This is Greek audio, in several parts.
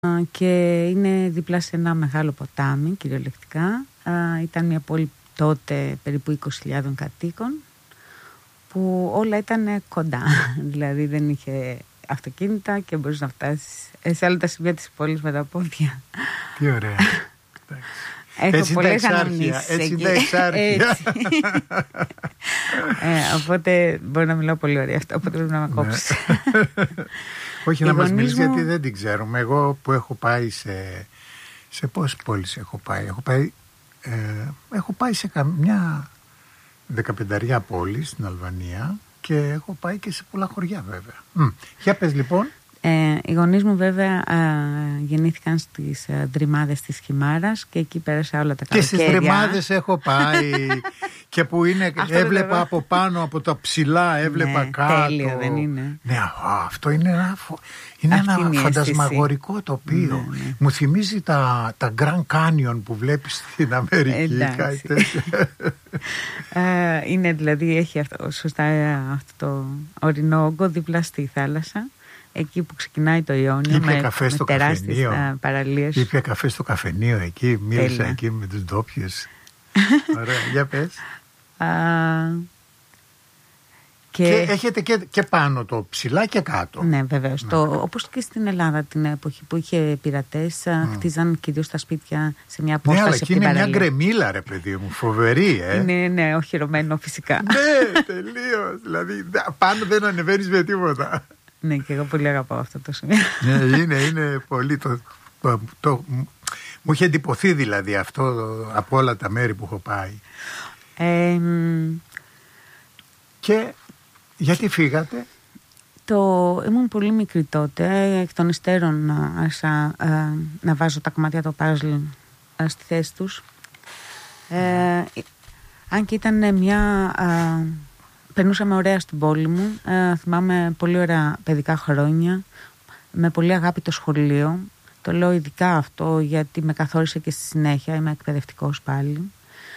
και είναι δίπλα σε ένα μεγάλο ποτάμι, κυριολεκτικά. Ήταν μια πόλη τότε περίπου 20.000 κατοίκων, που όλα ήταν κοντά. Δηλαδή δεν είχε αυτοκίνητα και μπορείς να φτάσεις σε όλα τα σημεία της πόλης με τα πόδια. Τι ωραία. Έχω πολλές αναμνήσεις έτσι τα εξάρχεια. Οπότε μπορεί να μιλάω πολύ ωραία αυτά, οπότε πρέπει να με κόψεις. Όχι, να μας μιλήσει, γιατί δεν την ξέρουμε. Εγώ που έχω πάει σε πόσες πόλεις έχω πάει. Έχω πάει σε καμιά 15 πόλεις στην Αλβανία και έχω πάει και σε πολλά χωριά βέβαια. Για πες λοιπόν. Οι γονείς μου βέβαια γεννήθηκαν στις Δρυμάδες της Χιμάρας και εκεί πέρασα όλα τα καλοκαίρια. Και στις Δρυμάδες έχω πάει και που είναι, έβλεπα από πάνω από τα ψηλά, έβλεπα κάτω. Τέλειο, δεν είναι? Ναι, αυτό είναι ένα φαντασμαγορικό τοπίο. Ναι. Μου θυμίζει τα Grand Canyon που βλέπεις στην Αμερική. Είναι δηλαδή, έχει σωστά αυτό το ορεινό όγκο δίπλα στη θάλασσα. Εκεί που ξεκινάει το Ιόνιο με τεράστιες παραλίες. Ήπια καφέ στο καφενείο εκεί, μίλησα εκεί με τους ντόπιους. Ωραία, για πες. Και έχετε και πάνω το ψηλά και κάτω. Ναι, βεβαίως. Όπως και στην Ελλάδα την εποχή που είχε πειρατές, χτίζαν κυρίως τα σπίτια σε μια απόσταση. Ναι, αλλά εκεί είναι μια γκρεμίλα, ρε παιδί μου, φοβερή. Είναι οχυρωμένο φυσικά. Ναι, τελείως. Δηλαδή πάνω δεν ανεβαίνεις με τίποτα. Ναι, και εγώ πολύ αγαπάω αυτό το σημείο. Ναι, είναι πολύ. Μου είχε εντυπωθεί δηλαδή αυτό από όλα τα μέρη που έχω πάει. Και γιατί φύγατε? Ήμουν πολύ μικρή τότε. Εκ των υστέρων άρχισα να βάζω τα κομμάτια το παζλ στη θέση τους. Αν και ήταν περνούσαμε ωραία στην πόλη μου. Θυμάμαι πολύ ωραία παιδικά χρόνια, με πολύ αγάπη το σχολείο. Το λέω ειδικά αυτό γιατί με καθόρισε και στη συνέχεια. Είμαι εκπαιδευτικός πάλι.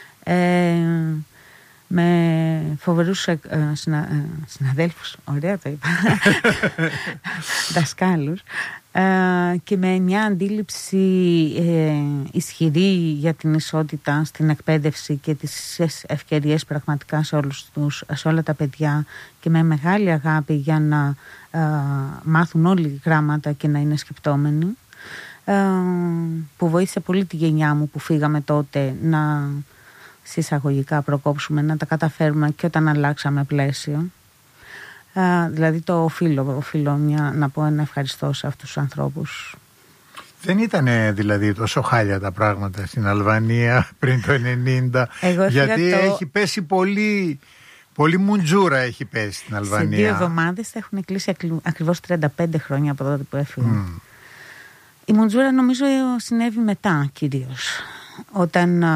Με φοβερούς συναδέλφους, ωραία το είπα, δασκάλους, και με μια αντίληψη ισχυρή για την ισότητα στην εκπαίδευση και τις ευκαιρίες πραγματικά σε όλα τα παιδιά, και με μεγάλη αγάπη για να μάθουν όλοι γράμματα και να είναι σκεπτόμενοι, που βοήθησε πολύ τη γενιά μου που φύγαμε τότε να συσσαγωγικά προκόψουμε, να τα καταφέρουμε και όταν αλλάξαμε πλαίσιο. Δηλαδή το οφείλω να πω ένα ευχαριστώ σε αυτούς τους ανθρώπους. Δεν ήταν δηλαδή τόσο χάλια τα πράγματα στην Αλβανία πριν το 90? Γιατί έχει πέσει πολύ μουντζούρα, έχει πέσει στην Αλβανία. Σε 2 εβδομάδες θα έχουν κλείσει ακριβώς 35 χρόνια από τότε που έφυγα. Η μουντζούρα νομίζω συνέβη μετά κυρίως, όταν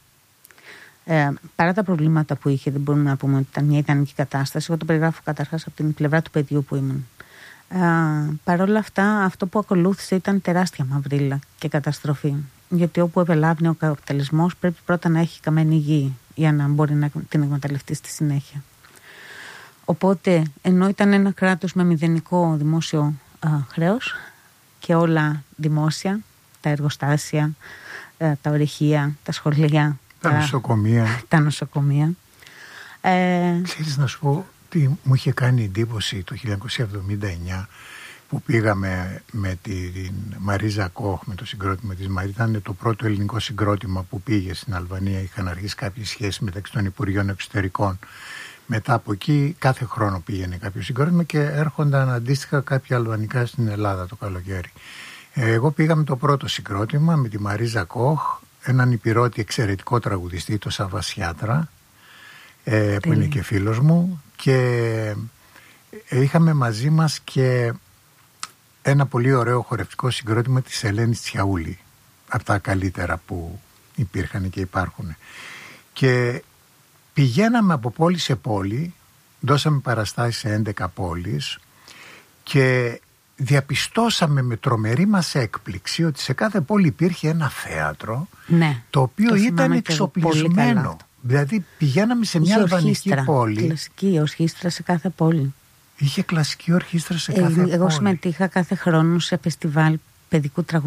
παρά τα προβλήματα που είχε, δεν μπορούμε να πούμε ότι ήταν μια ιδανική κατάσταση. Εγώ το περιγράφω καταρχάς από την πλευρά του παιδιού που ήμουν. Παρ' όλα αυτά, αυτό που ακολούθησε ήταν τεράστια μαυρίλα και καταστροφή. Γιατί όπου ευελάβνει ο καπιταλισμός, πρέπει πρώτα να έχει καμένη γη για να μπορεί να την εκμεταλλευτεί στη συνέχεια. Οπότε, ενώ ήταν ένα κράτος με μηδενικό δημόσιο χρέος και όλα δημόσια, τα εργοστάσια, τα ορυχεία, τα σχολεία, τα νοσοκομεία. Ξέρεις να σου πω τι μου είχε κάνει εντύπωση το 1979 που πήγαμε με την Μαρίζα Κόχ, με το συγκρότημα της Μαρίζα. Ήταν το πρώτο ελληνικό συγκρότημα που πήγε στην Αλβανία. Είχαν αρχίσει κάποιες σχέσεις μεταξύ των Υπουργείων Εξωτερικών. Μετά από εκεί κάθε χρόνο πήγαινε κάποιο συγκρότημα και έρχονταν αντίστοιχα κάποια αλβανικά στην Ελλάδα το καλοκαίρι. Εγώ πήγα με το πρώτο συγκρότημα με τη Μαρίζα Κόχ, έναν υπηρώτη εξαιρετικό τραγουδιστή, το Σαββασιάτρα, που είναι και φίλος μου, και είχαμε μαζί μας και ένα πολύ ωραίο χορευτικό συγκρότημα της Ελένης Τσιαούλη, από τα καλύτερα που υπήρχαν και υπάρχουν. Και πηγαίναμε από πόλη σε πόλη, δώσαμε παραστάσεις σε 11 πόλεις και διαπιστώσαμε με τρομερή μας έκπληξη ότι σε κάθε πόλη υπήρχε ένα θέατρο, ναι, το οποίο ήταν εξοπλισμένο. Δηλαδή πηγαίναμε σε μια αλβανική πόλη. Κλασική ορχήστρα σε κάθε πόλη. Είχε κλασική ορχήστρα σε κάθε πόλη. Εγώ συμμετείχα κάθε χρόνο σε φεστιβάλ παιδικού τραγουδιού.